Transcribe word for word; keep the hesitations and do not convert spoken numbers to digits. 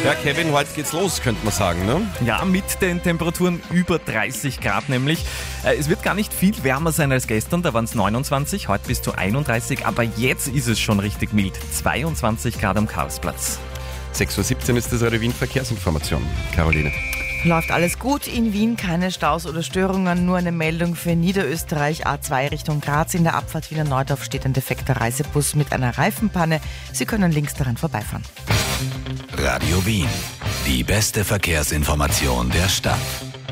Ja, Kevin, heute geht's los, könnte man sagen, ne? Ja, mit den Temperaturen über dreißig Grad nämlich. Äh, Es wird gar nicht viel wärmer sein als gestern, da waren es neunundzwanzig, heute bis zu einunddreißig, aber jetzt ist es schon richtig mild. zweiundzwanzig Grad am Karlsplatz. sechs Uhr siebzehn ist das eure Wien-Verkehrsinformation. Caroline. Läuft alles gut in Wien, keine Staus oder Störungen, nur eine Meldung für Niederösterreich A zwei Richtung Graz. In der Abfahrt Wiener Neudorf steht ein defekter Reisebus mit einer Reifenpanne. Sie können links daran vorbeifahren. Radio Wien. Die beste Verkehrsinformation der Stadt.